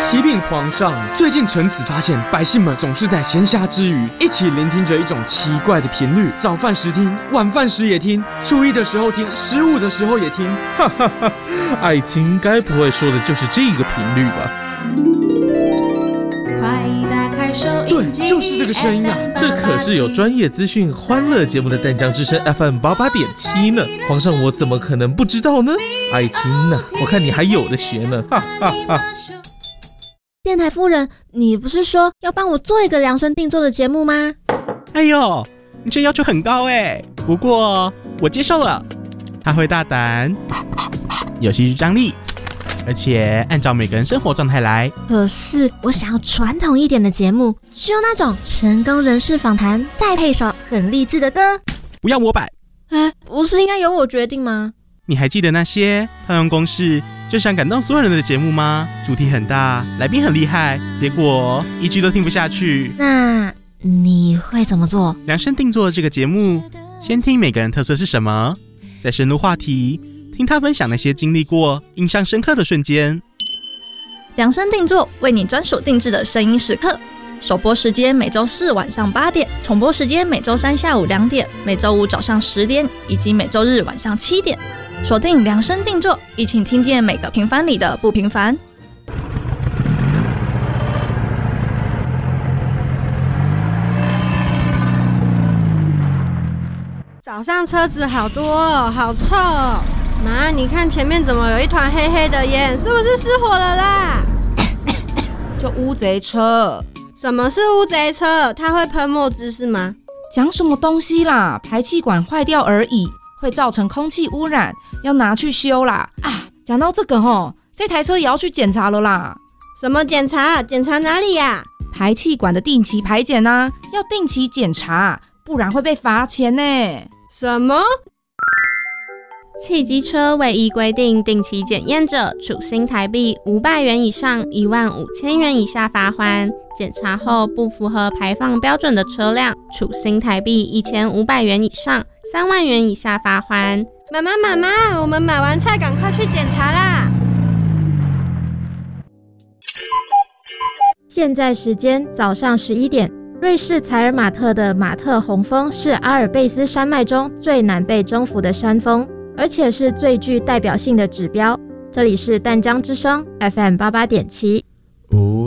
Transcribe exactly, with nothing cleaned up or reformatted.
启禀皇上，最近臣子发现百姓们总是在闲暇之余一起聆听着一种奇怪的频率，早饭时听，晚饭时也听，初一的时候听，十五的时候也听。 哈哈哈，爱卿该不会说的就是这个频率吧？ 对，就是这个声音啊！ 这可是有专业资讯、欢乐节目的淡江之声 F M 八八点七呢。皇上，我怎么可能不知道呢？爱卿呐，我看你还有的学呢！哈哈哈。 电台夫人，你不是说要帮我做一个量身定做的节目吗？ 哎呦，你这要求很高哎，不过我接受了。他会大胆，有戏剧张力，而且按照每个人生活状态来。 可是我想要传统一点的节目，就那种成功人士访谈，再配首很励志的歌。 不要模板。 哎，不是应该由我决定吗？ 你还记得那些套用公式就想感动所有人的节目吗？主题很大，来宾很厉害，结果一句都听不下去。 那你会怎么做？ 量身定做这个节目，先听每个人特色是什么，再深入话题，听他分享那些经历过印象深刻的瞬间。 量身定做，为你专属定制的声音时刻。首播时间每周四晚上八点，重播时间每周三下午两点，每周五早上十点，以及每周日晚上七点。锁定量身定做，一起听见每个平凡里的不平凡。 早上车子好多哦，好臭哦！妈，你看前面怎么有一团黑黑的烟？是不是失火了啦？ 就乌贼车。 什么是乌贼车？它会喷墨汁是吗？ 讲什么东西啦？排气管坏掉而已，会造成空气污染，要拿去修啦。啊，讲到这个吼，这台车也要去检查了啦。 什么检查？检查哪里呀？ 排气管的定期排检啊，要定期检查，不然会被罚钱呢。 什么？ 汽机车未依规定定期检验者，处新台币五百元以上一万五千元以下罚锾；检查后不符合排放标准的车辆，处新台币一千五百元以上三万元以下罚锾。 妈妈，妈妈，我们买完菜赶快去检查啦！ 现在时间早上十一点。瑞士采尔马特的马特洪峰是阿尔卑斯山脉中最难被征服的山峰，而且是最具代表性的指标。这里是淡江之声 F M 八八点七。